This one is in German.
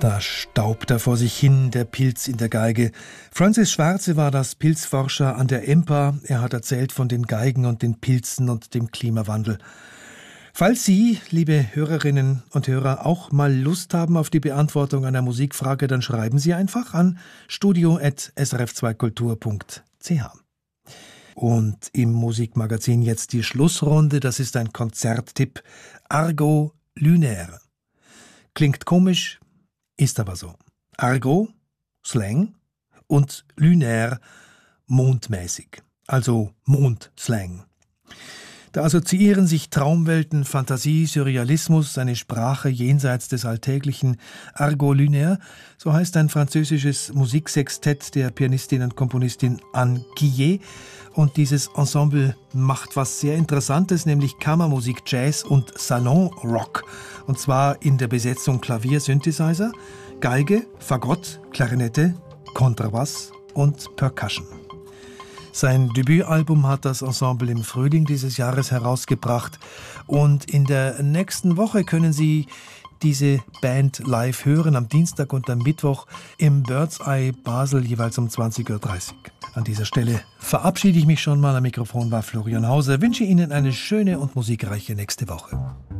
Da staubt er vor sich hin, der Pilz in der Geige. Francis Schwarze war das Pilzforscher an der EMPA. Er hat erzählt von den Geigen und den Pilzen und dem Klimawandel. Falls Sie, liebe Hörerinnen und Hörer, auch mal Lust haben auf die Beantwortung einer Musikfrage, dann schreiben Sie einfach an studio@srf2kultur.ch. Und im Musikmagazin jetzt die Schlussrunde. Das ist ein Konzerttipp. Argot Lunaire. Klingt komisch, ist aber so. Argot, Slang, und Lunaire, mondmäßig. Also Mondslang. Da assoziieren sich Traumwelten, Fantasie, Surrealismus, eine Sprache jenseits des Alltäglichen. Argot Lunaire, so heißt ein französisches Musiksextett der Pianistin und Komponistin Anne Guillet. Und dieses Ensemble macht was sehr Interessantes, nämlich Kammermusik, Jazz und Salon-Rock. Und zwar in der Besetzung Klavier, Synthesizer, Geige, Fagott, Klarinette, Kontrabass und Percussion. Sein Debütalbum hat das Ensemble im Frühling dieses Jahres herausgebracht. Und in der nächsten Woche können Sie diese Band live hören, am Dienstag und am Mittwoch im Bird's Eye Basel, jeweils um 20.30 Uhr. An dieser Stelle verabschiede ich mich schon mal. Am Mikrofon war Florian Hauser. Wünsche Ihnen eine schöne und musikreiche nächste Woche.